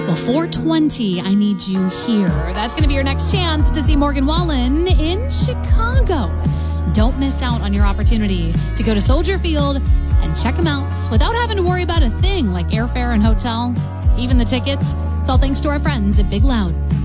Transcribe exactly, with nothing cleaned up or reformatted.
Well, four twenty, I need you here. That's going to be your next chance to see Morgan Wallen in Chicago. Don't miss out on your opportunity to go to Soldier Field and check him out without having to worry about a thing like airfare and hotel, even the tickets. It's all thanks to our friends at Big Loud.